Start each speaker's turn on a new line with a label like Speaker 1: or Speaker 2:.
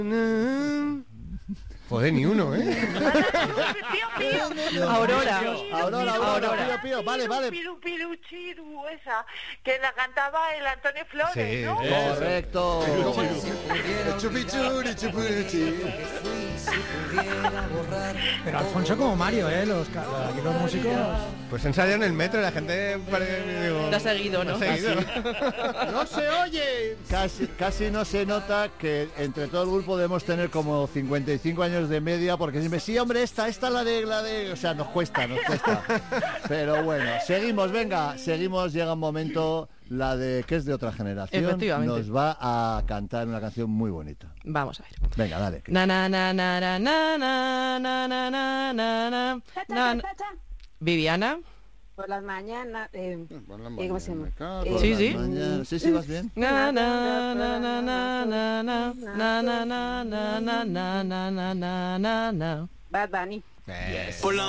Speaker 1: Joder, ni uno, ¿eh?
Speaker 2: Aurora.
Speaker 3: Pío. Vale.
Speaker 4: Piru, chiru, esa, que la cantaba el Antonio Flores,
Speaker 3: Sí,
Speaker 4: ¿no?
Speaker 3: correcto.
Speaker 1: Chupichuri, chupichi.
Speaker 5: Pero Alfonso como Mario, aquí los músicos...
Speaker 1: Pues ensayan en el metro y la gente...
Speaker 2: Lo ha seguido, ¿no?
Speaker 3: No se oye. Casi no se nota que entre todo el grupo debemos tener como 55 años de media, porque siempre, sí, hombre, esta la de... O sea, nos cuesta. Pero bueno, seguimos, llega un momento, la de que es de otra generación.
Speaker 2: Efectivamente.
Speaker 3: Nos va a cantar una canción muy bonita.
Speaker 2: Vamos a ver.
Speaker 3: Venga, dale.
Speaker 2: Na na na na na na na na na na na na. Viviana.
Speaker 6: Por las mañanas,
Speaker 3: ¿Cómo
Speaker 6: se llama?
Speaker 2: Sí.
Speaker 3: Sí, vas bien.
Speaker 2: Na na na na na na na na na na na na na na na na.
Speaker 6: Bad Bunny.
Speaker 7: Por la